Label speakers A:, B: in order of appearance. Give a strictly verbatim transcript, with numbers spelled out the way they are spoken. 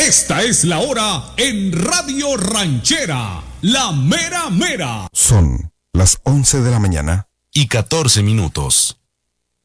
A: Esta es la hora en Radio Ranchera, la mera mera.
B: Son las once de la mañana
C: y catorce minutos.